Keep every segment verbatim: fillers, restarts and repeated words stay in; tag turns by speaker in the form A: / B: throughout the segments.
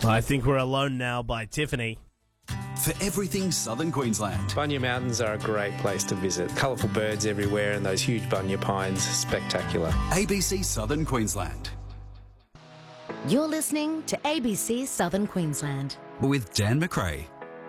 A: I Think We're Alone Now by Tiffany.
B: For everything Southern Queensland.
C: Bunya Mountains are a great place to visit. Colourful birds everywhere and those huge bunya pines, spectacular.
B: A B C Southern Queensland.
D: You're listening to A B C Southern Queensland.
B: With Dan McRae.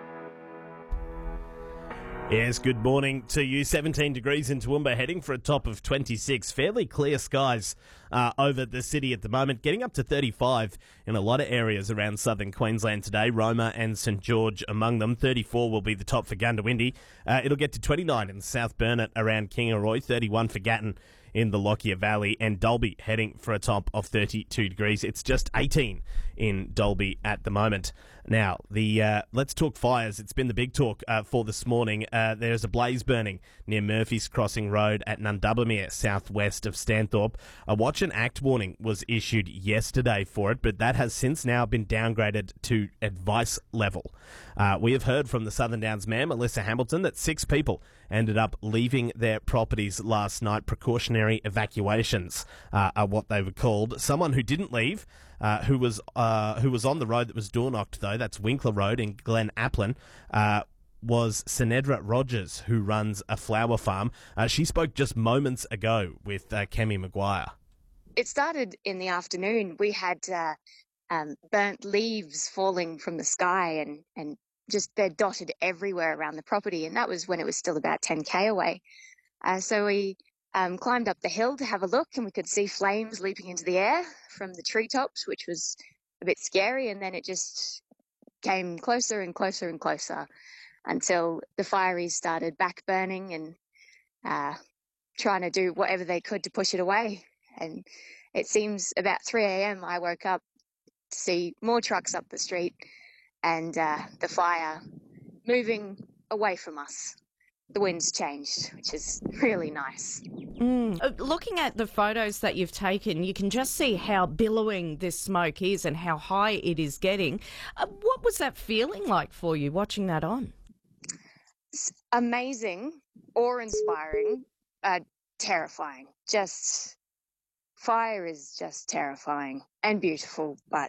A: Yes, good morning to you. seventeen degrees in Toowoomba, heading for a top of twenty-six. Fairly clear skies uh, over the city at the moment, getting up to thirty-five in a lot of areas around southern Queensland today. Roma and St George among them. thirty-four will be the top for Gundawindi. Uh, it'll get to twenty-nine in South Burnett around Kingaroy, thirty-one for Gatton in the Lockyer Valley, and Dalby heading for a top of thirty-two degrees. It's just eighteen in Dalby at the moment. Now, the uh, let's talk fires. It's been the big talk uh, for this morning. Uh, there's a blaze burning near Murphy's Crossing Road at Nundubbermere, southwest of Stanthorpe. A watch and act warning was issued yesterday for it, but that has since now been downgraded to advice level. Uh, we have heard from the Southern Downs Mayor, Melissa Hamilton, that six people ended up leaving their properties last night. Precautionary evacuations uh, are what they were called. Someone who didn't leave, uh, who was uh, who was on the road that was door knocked, though, that's Winkler Road in Glen Applin, uh, was Sinedra Rogers, who runs a flower farm. Uh, she spoke just moments ago with uh, Kemi Maguire.
E: It started in the afternoon. We had uh, um, burnt leaves falling from the sky and, and just they're dotted everywhere around the property. And that was when it was still about ten K away. Uh, so we um, climbed up the hill to have a look, and we could see flames leaping into the air from the treetops, which was a bit scary. And then it just came closer and closer and closer until the fireys started back burning and uh, trying to do whatever they could to push it away. And it seems about three a.m. I woke up to see more trucks up the street and uh, the fire moving away from us. The wind's changed, which is really nice.
F: Mm. Uh, Looking at the photos that you've taken, you can just see how billowing this smoke is and how high it is getting. Uh, what was that feeling like for you watching that on?
E: It's amazing, awe-inspiring, uh, terrifying. Just fire is just terrifying and beautiful, but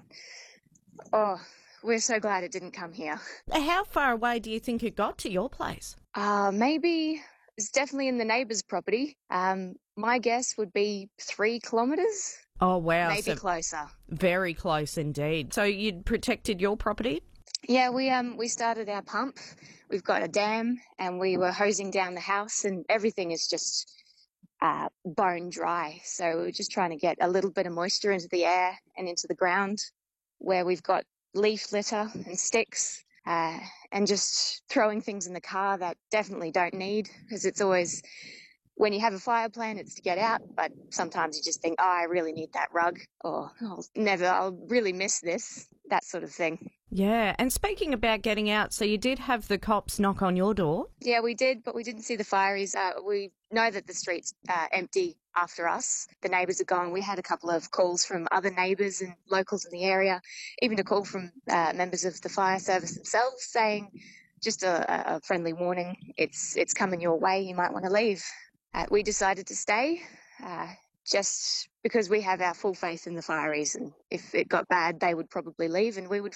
E: oh, we're so glad it didn't come here.
F: How far away do you think it got to your place?
E: Uh, maybe it's definitely in the neighbour's property. Um, my guess would be three kilometres.
F: Oh, wow.
E: Maybe
F: so
E: closer.
F: Very close indeed. So you'd protected your property?
E: Yeah, we um we started our pump. We've got a dam and we were hosing down the house, and everything is just uh, bone dry. So we're just trying to get a little bit of moisture into the air and into the ground where we've got leaf litter and sticks. Uh, and just throwing things in the car that definitely don't need, because it's always, when you have a fire plan, it's to get out, but sometimes you just think, oh, I really need that rug, or I'll never, I'll really miss this, that sort of thing.
F: Yeah, and speaking about getting out, so you did have the cops knock on your door?
E: Yeah, we did, but we didn't see the fireys. Uh, we know that the street's uh, empty after us. The neighbours are gone. We had a couple of calls from other neighbours and locals in the area, even a call from uh, members of the fire service themselves saying, just a, a friendly warning, it's it's coming your way, you might want to leave. Uh, we decided to stay uh, just because we have our full faith in the fireys, and if it got bad, they would probably leave and we would